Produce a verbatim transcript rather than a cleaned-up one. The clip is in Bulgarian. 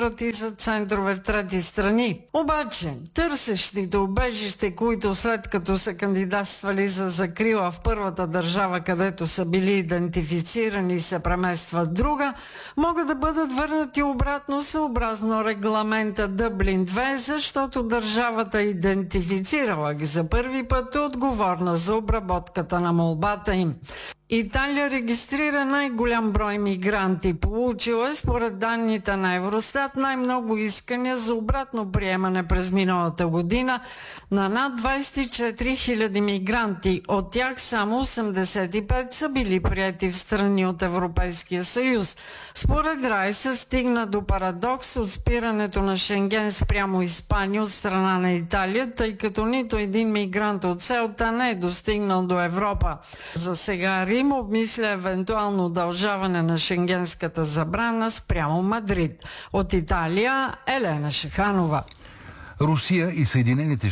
врати за центрове в трети страни. Обаче, търсещите убежище, които след като са кандидатствали за закрила в първата държава, където са били идентифицирани и се преместват в друга, могат да бъдат върнати обратно съобразно регламента Дъблин две, защото държавата идентифицирала ги за първи път, отговорна за обработката на молбата им. Италия регистрира най-голям брой мигранти. Получила е, според данните на Евростат, най-много искания за обратно приемане през миналата година на над двадесет и четири хиляди мигранти. От тях само осемдесет и пет са били приети в страни от Европейския съюз. Според Рай се стигна до парадокс от спирането на Шенген спрямо Испания от страна на Италия, тъй като нито един мигрант от Селта не е достигнал до Европа. За сега Рим обмисля евентуално удължаване на шенгенската забрана спрямо Мадрид. От Италия Елена Шиханова. Русия и Съединените